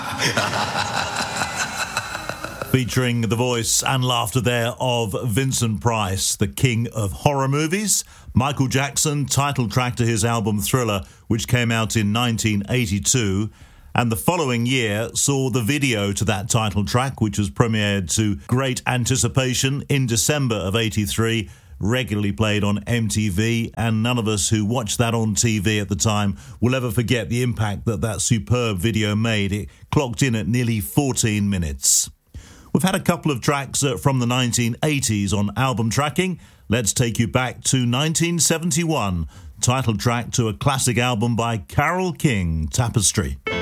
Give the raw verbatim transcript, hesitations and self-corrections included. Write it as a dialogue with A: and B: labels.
A: Featuring the voice and laughter there of Vincent Price, the king of horror movies. Michael Jackson, title track to his album Thriller, which came out in nineteen eighty-two. And the following year saw the video to that title track, which was premiered to great anticipation in December of eighty-three, regularly played on M T V, and none of us who watched that on T V at the time will ever forget the impact that that superb video made. It clocked in at nearly fourteen minutes. We've had a couple of tracks uh, from the nineteen eighties on album tracking. Let's take you back to nineteen seventy-one, title track to a classic album by Carole King, Tapestry.